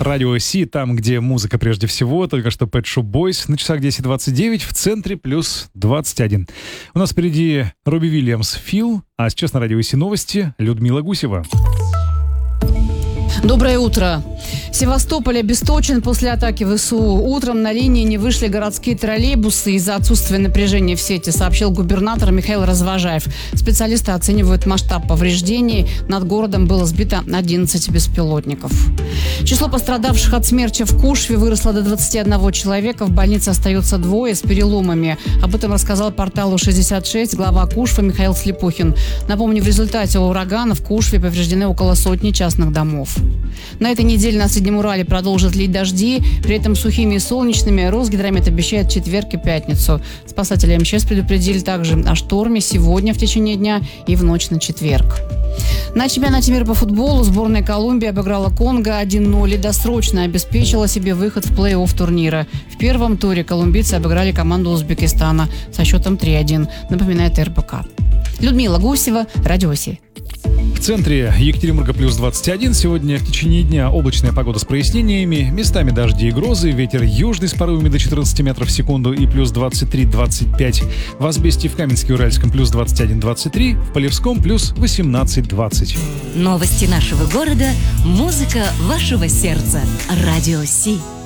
Радио Си, там, где музыка прежде всего. Только что Pet Shop Boys. На часах 10:29, в центре плюс 21. У нас впереди Робби Уильямс, Фил. А сейчас на Радио Си новости. Людмила Гусева. Доброе утро. Севастополь обесточен после атаки ВСУ. Утром на линии не вышли городские троллейбусы из-за отсутствия напряжения в сети, сообщил губернатор Михаил Развожаев. Специалисты оценивают масштаб повреждений. Над городом было сбито 11 беспилотников. Число пострадавших от смерча в Кушве выросло до 21 человека. В больнице остается 2 с переломами. Об этом рассказал порталу 66 глава Кушвы Михаил Слепухин. Напомню, в результате урагана в Кушве повреждены около 100 частных домов. На этой неделе на Среднем Урале продолжат лить дожди, при этом сухими и солнечными. Росгидромет обещает четверг и пятницу. Спасатели МЧС предупредили также о шторме сегодня в течение дня и в ночь на четверг. На чемпионате мира по футболу сборная Колумбии обыграла Конго 1-0 и досрочно обеспечила себе выход в плей-офф турнира. В первом туре колумбийцы обыграли команду Узбекистана со счетом 3-1, напоминает РБК. Людмила Гусева, Радио Си. В центре Екатеринбурга плюс 21. Сегодня в течение дня облачная погода с прояснениями. Местами дожди и грозы. Ветер южный с порывами до 14 метров в секунду и плюс 23-25. В Асбесте, в Каменске-Уральском плюс 21-23. В Полевском плюс 18-20. Новости нашего города. Музыка вашего сердца. Радио Си.